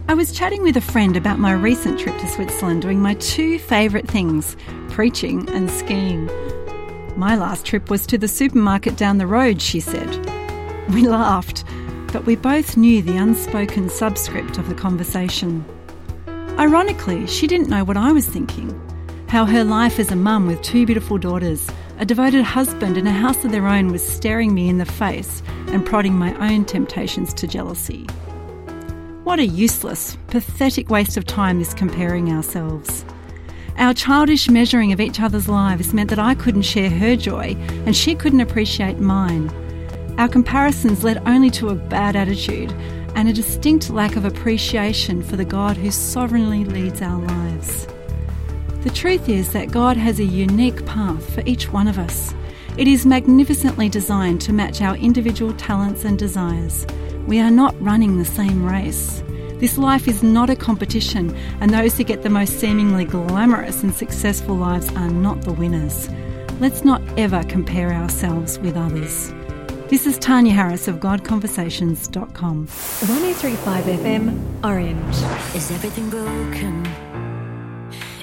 I was chatting with a friend about my recent trip to Switzerland, doing my two favourite things, preaching and skiing. My last trip was to the supermarket down the road, she said. We laughed, but we both knew the unspoken subscript of the conversation. Ironically, she didn't know what I was thinking, how her life as a mum with two beautiful daughters, a devoted husband and a house of their own was staring me in the face and prodding my own temptations to jealousy. What a useless, pathetic waste of time is comparing ourselves. Our childish measuring of each other's lives meant that I couldn't share her joy and she couldn't appreciate mine. Our comparisons led only to a bad attitude and a distinct lack of appreciation for the God who sovereignly leads our lives. The truth is that God has a unique path for each one of us. It is magnificently designed to match our individual talents and desires. We are not running the same race. This life is not a competition, and those who get the most seemingly glamorous and successful lives are not the winners. Let's not ever compare ourselves with others. This is Tanya Harris of GodConversations.com. 103.5 FM, Orange. Is everything broken?